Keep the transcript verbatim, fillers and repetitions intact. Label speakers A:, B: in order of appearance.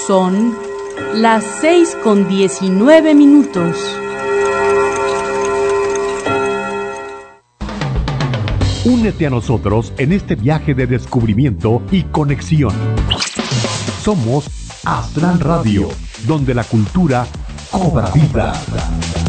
A: Son las seis con diecinueve minutos.
B: Únete a nosotros en este viaje de descubrimiento y conexión. Somos Astral Radio, donde la cultura cobra vida.